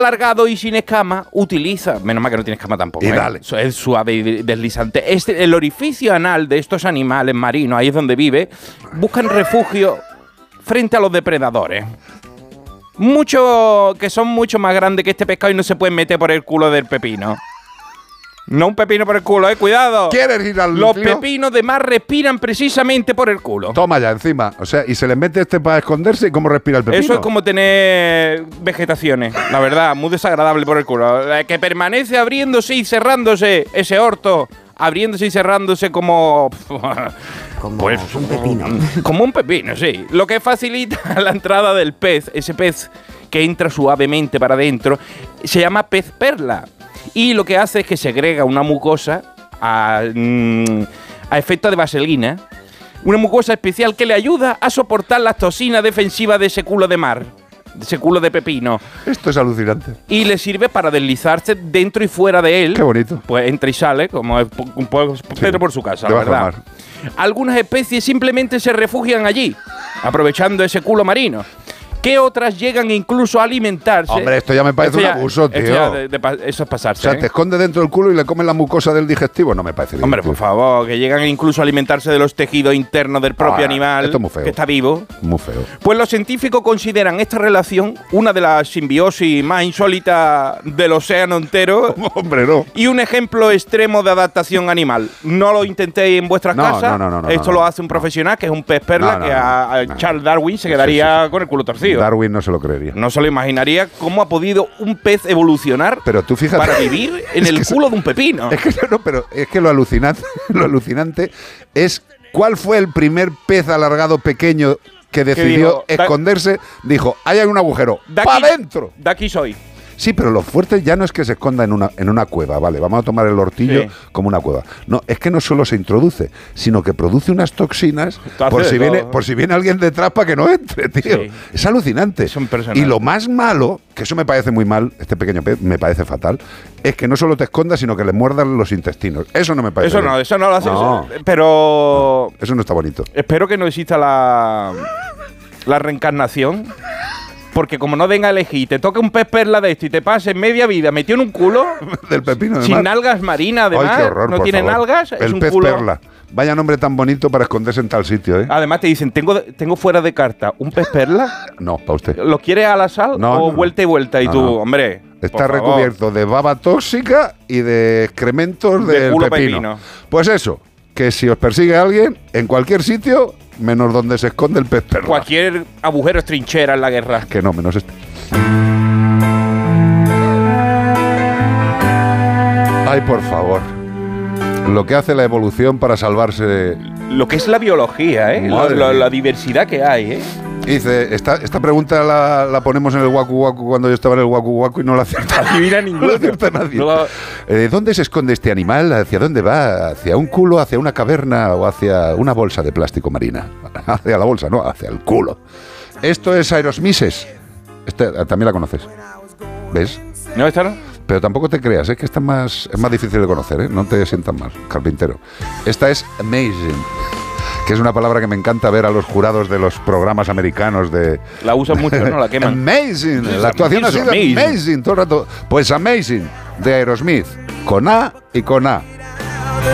alargado y sin escama, utiliza, menos mal que no tiene escama tampoco, y dale. Es suave y deslizante. El orificio anal de estos animales marinos, ahí es donde vive, buscan refugio frente a los depredadores. Muchos que son mucho más grandes que este pescado y no se pueden meter por el culo del pepino. No un pepino por el culo, cuidado. ¿Quieres ir al Los lío? pepinos de mar respiran precisamente por el culo. Toma ya, encima. O sea, y se les mete para esconderse, ¿y cómo respira el pepino? Eso es como tener vegetaciones, la verdad, muy desagradable por el culo. Que permanece abriéndose y cerrándose ese orto, abriéndose y cerrándose como... Como un pepino. Como un pepino, sí. Lo que facilita la entrada del pez, ese pez que entra suavemente para adentro, se llama pez perla. Y lo que hace es que segrega una mucosa a efecto de vaselina. Una mucosa especial que le ayuda a soportar las toxinas defensivas de ese culo de mar, de ese culo de pepino. Esto es alucinante. Y le sirve para deslizarse dentro y fuera de él. Qué bonito. Pues entra y sale, como un poco Pedro por su casa, la debajo del verdad. mar. Algunas especies simplemente se refugian allí, aprovechando ese culo marino. Que otras llegan incluso a alimentarse. Hombre, esto ya me parece un abuso, tío. Eso es pasarse. O sea, te esconde dentro del culo y le comen la mucosa del digestivo. No me parece bien. Hombre, por favor, que llegan incluso a alimentarse de los tejidos internos del propio animal. Esto es muy feo. Que está vivo. Muy feo. Pues los científicos consideran esta relación una de las simbiosis más insólitas del océano entero. Hombre, no. Y un ejemplo extremo de adaptación animal. No lo intentéis en vuestras casas. No, Esto lo hace un profesional, que es un pez perla, que a Charles Darwin se quedaría con el culo torcido. Darwin no se lo creería. No se lo imaginaría cómo ha podido un pez evolucionar pero tú fíjate, para vivir en el culo de un pepino. Es que pero es que lo alucinante es cuál fue el primer pez alargado pequeño que decidió esconderse. Dijo, ahí hay un agujero, ¡para adentro! De aquí soy. Sí, pero lo fuerte ya no es que se esconda en una cueva, vale, vamos a tomar el hortillo como una cueva. No, es que no solo se introduce, sino que produce unas toxinas por si viene alguien detrás para que no entre, tío. Sí. Es alucinante. Es y lo más malo, que eso me parece muy mal, este pequeño pez me parece fatal, es que no solo te escondas, sino que le muerdan los intestinos. Eso no me parece bien. Eso no lo hace. No. Pero... No, eso no está bonito. Espero que no exista la reencarnación. Porque como no venga a elegir, te toca un pez perla de esto y te pases media vida metido en un culo del pepino de sin mar. Nalgas marinas, además. Ay, qué horror, no tiene favor. nalgas, el es un pez culo. Perla. Vaya nombre tan bonito para esconderse en tal sitio, ¿eh? Además te dicen, tengo fuera de carta un pez perla. No, para usted. ¿Lo quieres a la sal o vuelta y vuelta? Y tú, hombre, está recubierto de baba tóxica y de excrementos del culo pepino. Pues eso, que si os persigue alguien, en cualquier sitio, menos donde se esconde el pez perla. Cualquier agujero es trinchera en la guerra. Que no, menos este. Ay, por favor. Lo que hace la evolución para salvarse de... Lo que es la biología, ¿eh? La diversidad que hay, ¿eh? Dice, esta pregunta la ponemos en el Waku Waku cuando yo estaba en el Waku Waku y no la acierta nadie. No la acierta nadie. ¿Dónde se esconde este animal? ¿Hacia dónde va? ¿Hacia un culo, hacia una caverna o hacia una bolsa de plástico marina? Hacia la bolsa, no, hacia el culo. Esto es Aerosmises. También la conoces. ¿Ves? ¿No, esta no? Pero tampoco te creas, que esta es más difícil de conocer, no te sientas mal, carpintero. Esta es Amazing, que es una palabra que me encanta ver a los jurados de los programas americanos de... La usan mucho, ¿no? La queman. Amazing, la actuación ha sido amazing todo el rato. Pues Amazing, de Aerosmith, con A y con A.